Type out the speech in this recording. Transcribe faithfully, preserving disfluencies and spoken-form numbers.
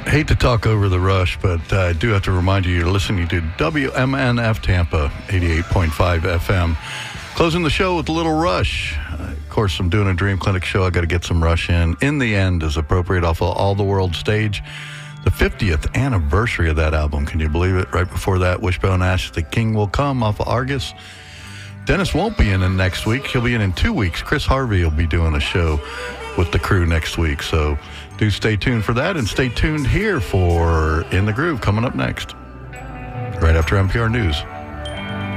Hate to talk over the Rush, but uh, I do have to remind you you're listening to W M N F Tampa, eighty-eight point five F M. Closing the show with a little Rush. Uh, of course, I'm doing a Dream Clinic show. I got to get some Rush in. In the End is appropriate off of All the World Stage. The fiftieth anniversary of that album. Can you believe it? Right before that, Wishbone Ash, The King Will Come off of Argus. Dennis won't be in, in next week. He'll be in in two weeks. Chris Harvey will be doing a show with the crew next week. So do stay tuned for that, and stay tuned here for In the Groove coming up next, right after N P R News.